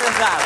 arriesgado.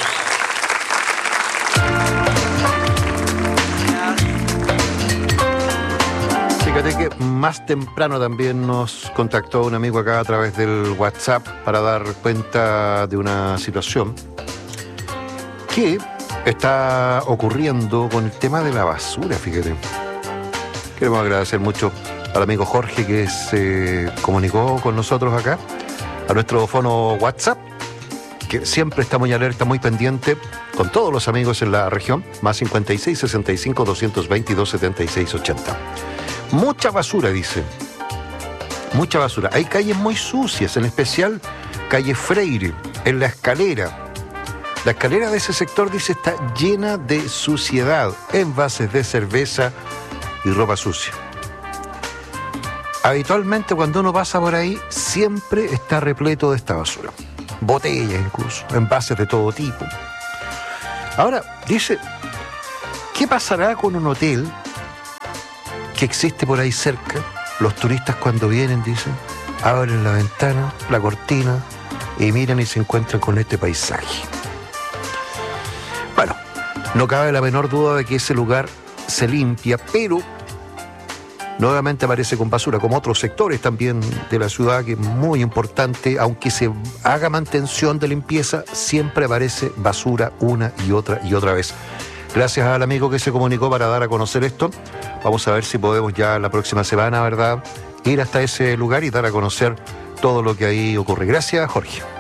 Fíjate que más temprano también nos contactó un amigo acá a través del WhatsApp para dar cuenta de una situación que está ocurriendo con el tema de la basura, fíjate. Queremos agradecer mucho al amigo Jorge que se comunicó con nosotros acá, a nuestro fono WhatsApp, que siempre está muy alerta, muy pendiente, con todos los amigos en la región, más 56 65 222 76 80. Mucha basura, dice. Mucha basura. Hay calles muy sucias, en especial calle Freire, en la escalera. La escalera de ese sector, dice, está llena de suciedad, envases de cerveza y ropa sucia. Habitualmente cuando uno pasa por ahí, siempre está repleto de esta basura. Botellas incluso, envases de todo tipo. Ahora, dice, ¿qué pasará con un hotel que existe por ahí cerca? Los turistas cuando vienen, dicen, abren la ventana, la cortina y miran y se encuentran con este paisaje. Bueno, no cabe la menor duda de que ese lugar se limpia, pero nuevamente aparece con basura, como otros sectores también de la ciudad, que es muy importante, aunque se haga mantención de limpieza, siempre aparece basura una y otra vez. Gracias al amigo que se comunicó para dar a conocer esto. Vamos a ver si podemos ya la próxima semana, ¿verdad?, ir hasta ese lugar y dar a conocer todo lo que ahí ocurre. Gracias, Jorge.